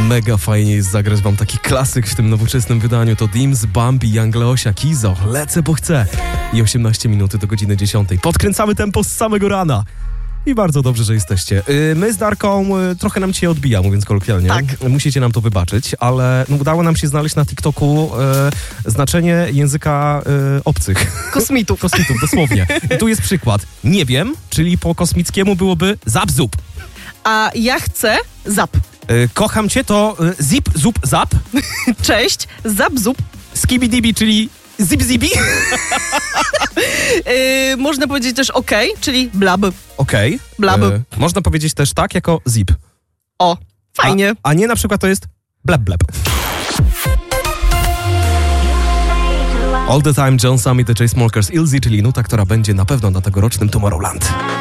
Mega fajnie jest zagrać wam taki klasyk w tym nowoczesnym wydaniu. To Dims, Bambi, Young Leosia, Kizo. Lecę, bo chcę. I 18 minuty do godziny 10. Podkręcamy tempo z samego rana. I bardzo dobrze, że jesteście. My z Darką trochę nam dzisiaj odbija, mówiąc kolokwialnie. Tak. Musicie nam to wybaczyć, ale udało nam się znaleźć na TikToku znaczenie języka obcych. Kosmitów. Kosmitów, dosłownie. I tu jest przykład. Nie wiem, czyli po kosmickiemu byłoby zap-zup. A ja chcę zap. Kocham cię to zip, zup, zap. Cześć, zap, zup. Skibidibi, czyli zip-zibi. Można powiedzieć też okej, czyli blab. Okej. Blab. Można powiedzieć też tak, jako zip. O, fajnie. A nie na przykład to jest bleb, bleb. All the Time, John Summit, The Chainsmokers, Ilzy, czyli nuta, która będzie na pewno na tegorocznym Tomorrowland.